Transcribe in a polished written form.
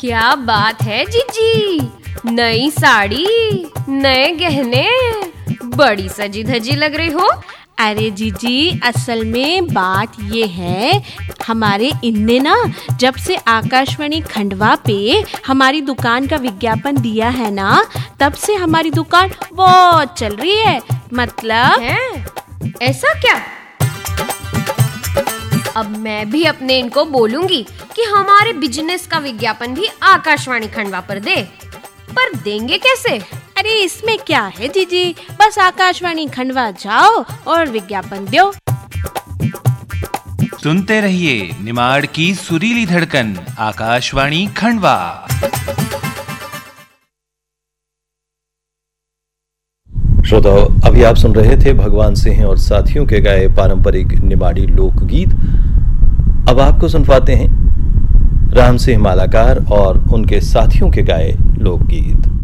क्या बात है जीजी, नई साड़ी, नए गहने, बड़ी सजी धजी लग रही हो। अरे जीजी, असल में बात ये है, हमारे इनने ना जब से आकाशवाणी खंडवा पे हमारी दुकान का विज्ञापन दिया है ना, तब से हमारी दुकान बहुत चल रही है। मतलब है? ऐसा क्या? अब मैं भी अपने इनको बोलूंगी कि हमारे बिजनेस का विज्ञापन भी आकाशवाणी खंडवा पर दे। पर देंगे कैसे? अरे इसमें क्या है जीजी, बस आकाशवाणी खंडवा जाओ और विज्ञापन दो। सुनते रहिए निमाड़ की सुरीली धड़कन, आकाशवाणी खंडवा। श्रोताओ, अभी आप सुन रहे थे भगवान सिंह और साथियों के गाए पारंपरिक निमाड़ी लोकगीत। अब आपको सुनवाते हैं राम सिंह मालाकार और उनके साथियों के गाए लोकगीत।